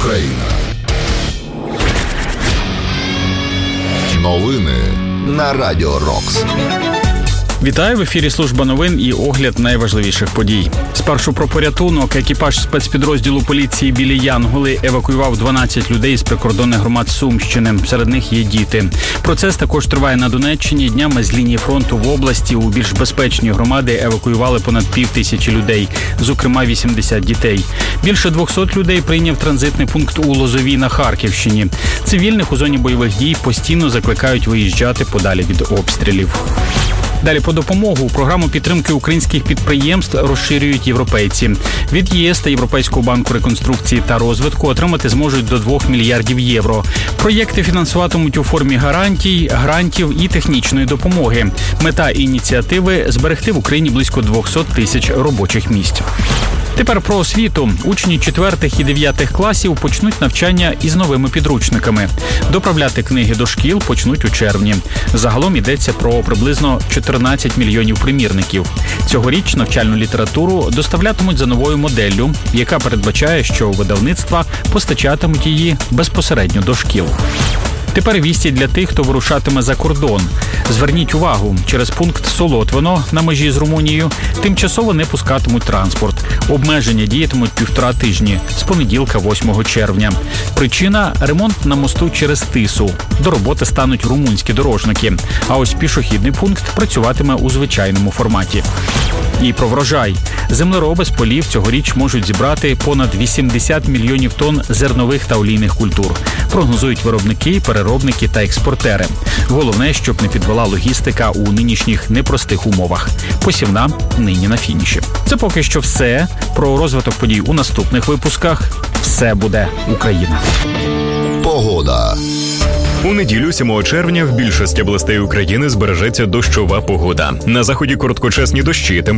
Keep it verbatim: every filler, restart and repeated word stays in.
Україна. Новини на Радіо Рокс. Вітаю, в ефірі служба новин і огляд найважливіших подій. Спершу про порятунок. Екіпаж спецпідрозділу поліції «Білі Янголи» евакуював дванадцять людей з прикордонних громад Сумщини. Серед них є діти. Процес також триває на Донеччині. Днями з лінії фронту в області у більш безпечні громади евакуювали понад пів тисячі людей, зокрема вісімдесят дітей. Більше двохсот людей прийняв транзитний пункт у Лозовій на Харківщині. Цивільних у зоні бойових дій постійно закликають виїжджати подалі від обстрілів. Далі по допомогу. Програму підтримки українських підприємств розширюють європейці. Від ЄС та Європейського банку реконструкції та розвитку отримати зможуть до двох мільярдів євро. Проєкти фінансуватимуть у формі гарантій, грантів і технічної допомоги. Мета ініціативи – зберегти в Україні близько двохсот тисяч робочих місць. Тепер про освіту. Учні четвертих і дев'ятих класів почнуть навчання із новими підручниками. Доправляти книги до шкіл почнуть у червні. Загалом йдеться про приблизно чотирнадцять мільйонів примірників. Цьогоріч навчальну літературу доставлятимуть за новою моделлю, яка передбачає, що видавництва постачатимуть її безпосередньо до шкіл. Тепер вісті для тих, хто вирушатиме за кордон. Зверніть увагу, через пункт Солотвино на межі з Румунією тимчасово не пускатимуть транспорт. Обмеження діятимуть півтора тижні, з понеділка восьмого червня. Причина – ремонт на мосту через Тису. До роботи стануть румунські дорожники. А ось пішохідний пункт працюватиме у звичайному форматі. І про врожай. Землероби з полів цьогоріч можуть зібрати понад вісімдесят мільйонів тонн зернових та олійних культур. Прогнозують виробники, переробники та експортери. Головне, щоб не підвела логістика у нинішніх непростих умовах. Посівна нині на фініші. Це поки що все. Про розвиток подій у наступних випусках. Все буде Україна. Погода. У неділю, сьомого червня, в більшості областей України збережеться дощова погода. На заході короткочасні дощі,